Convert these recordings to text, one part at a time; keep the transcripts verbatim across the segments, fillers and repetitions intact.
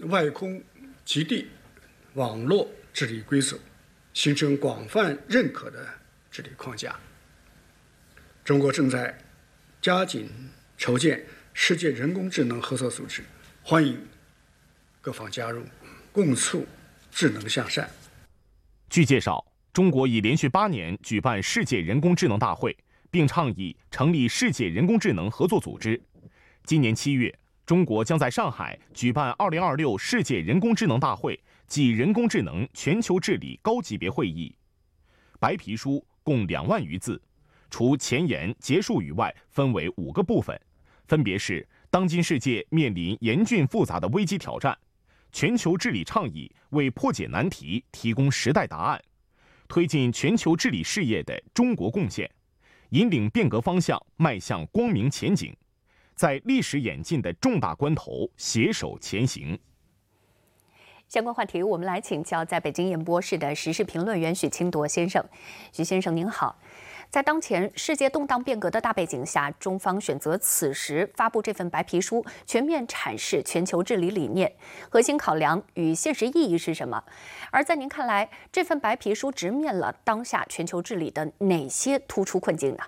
外空基地网络治理规则，形成广泛认可的治理框架。中国正在加紧筹建世界人工智能合作组织，欢迎各方加入，共促智能向善。 据介绍，中国已连续八年举办世界人工智能大会，并倡议成立世界人工智能合作组织。今年七月，中国将在上海举办二零二六世界人工智能大会暨人工智能全球治理高级别会议。白皮书共两万余字，除前言、结束语外，分为五个部分，分别是当今世界面临严峻复杂的危机挑战，全球治理倡议为破解难题提供时代答案，推进全球治理事业的中国贡献，引领变革方向迈向光明前景，在历史演进的重大关头携手前行。 相关话题，我们来请教在北京演播室的时事评论员许清铎先生。许先生您好，在当前世界动荡变革的大背景下，中方选择此时发布这份白皮书，全面阐释全球治理理念，核心考量与现实意义是什么？而在您看来，这份白皮书直面了当下全球治理的哪些突出困境呢？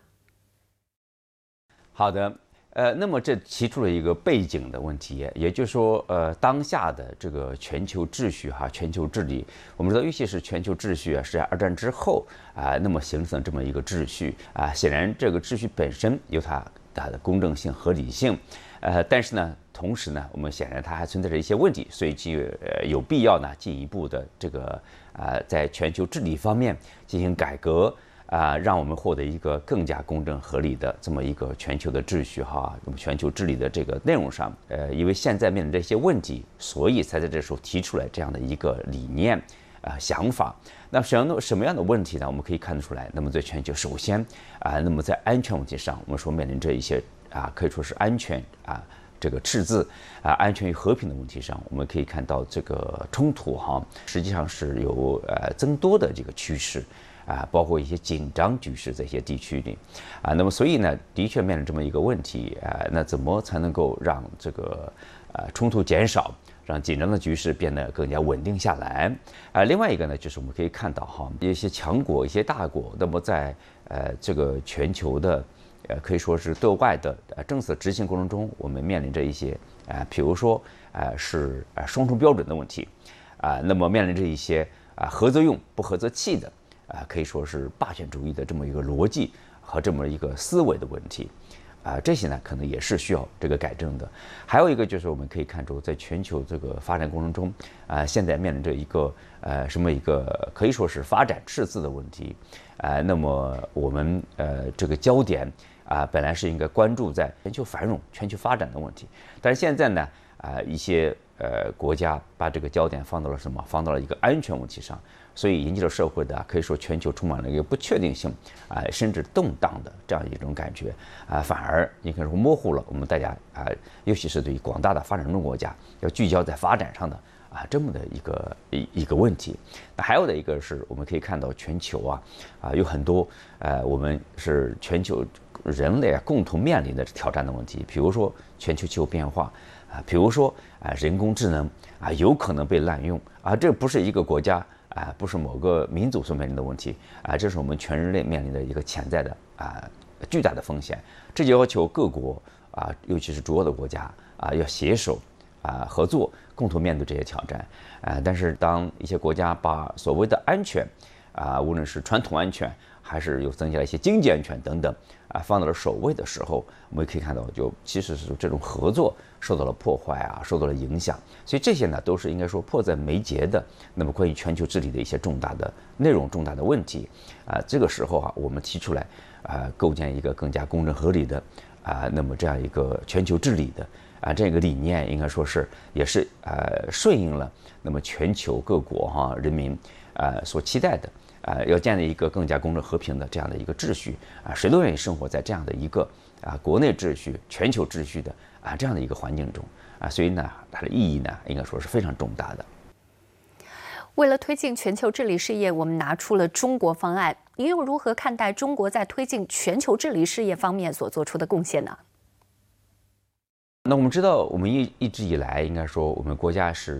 好的。呃，那么这提出了一个背景的问题，也就是说，呃，当下的这个全球秩序哈，全球治理，我们知道，尤其是全球秩序啊，是在二战之后啊，那么形成这么一个秩序啊，显然这个秩序本身有它它的公正性、合理性，呃，但是呢，同时呢，我们显然它还存在着一些问题，所以就呃有必要呢进一步的这个啊、呃，在全球治理方面进行改革。啊，让我们获得一个更加公正合理的这么一个全球的秩序哈，那么全球治理的这个内容上，呃，因为现在面临这些问题，所以才在这时候提出来这样的一个理念啊、呃、想法。那什么什么样的问题呢？我们可以看得出来。那么在全球，首先啊、呃，那么在安全问题上，我们说面临着一些啊，可以说是安全啊。这个赤字啊，安全与和平的问题上，我们可以看到这个冲突哈，实际上是有呃增多的这个趋势。啊，包括一些紧张局势在一些地区里，啊，那么所以呢，的确面临这么一个问题啊，那怎么才能够让这个呃冲突减少，让紧张的局势变得更加稳定下来？啊，另外一个呢，就是我们可以看到哈，一些强国、一些大国，那么在呃这个全球的呃可以说是对外的呃政策执行过程中，我们面临着一些啊，比如说啊是啊双重标准的问题，啊，那么面临着一些啊合则用，不合则弃的。啊，可以说是霸权主义的这么一个逻辑和这么一个思维的问题，啊，这些呢可能也是需要这个改正的。还有一个就是我们可以看出，在全球这个发展过程中，啊，现在面临着一个呃什么一个可以说是发展赤字的问题，啊，那么我们呃这个焦点啊本来是应该关注在全球繁荣、全球发展的问题，但是现在呢啊一些呃国家把这个焦点放到了什么？放到了一个安全问题上。所以引起了社会的可以说全球充满了一个不确定性啊，甚至动荡的这样一种感觉啊，反而你可以说模糊了我们大家啊，尤其是对于广大的发展中国家要聚焦在发展上的啊这么的一个一一个问题。那还有的一个是我们可以看到全球啊啊有很多呃我们是全球人类啊共同面临的挑战的问题，比如说全球气候变化啊，比如说啊人工智能啊有可能被滥用啊，这不是一个国家。啊，不是某个民族所面临的问题啊，这是我们全人类面临的一个潜在的啊巨大的风险。这就要求各国啊，尤其是主要的国家啊，要携手啊合作，共同面对这些挑战啊。但是，当一些国家把所谓的安全啊，无论是传统安全，还是又增加了一些经济安全等等啊，放到了首位的时候，我们可以看到，就其实是这种合作受到了破坏啊，受到了影响。所以这些呢，都是应该说迫在眉睫的。那么关于全球治理的一些重大的内容、重大的问题啊，这个时候啊，我们提出来啊，构建一个更加公正合理的啊，那么这样一个全球治理的啊这个理念，应该说是也是呃顺应了那么全球各国哈、啊、人民啊所期待的。啊，要建立一个更加公正和平的这样的一个秩序啊，谁都愿意生活在这样的一个啊国内秩序、全球秩序的啊这样的一个环境中啊，所以呢，它的意义呢，应该说是非常重大的。 为了推进全球治理事业，我们拿出了中国方案。您又如何看待中国在推进全球治理事业方面所做出的贡献呢？ 那我们知道，我们一一直以来，应该说我们国家是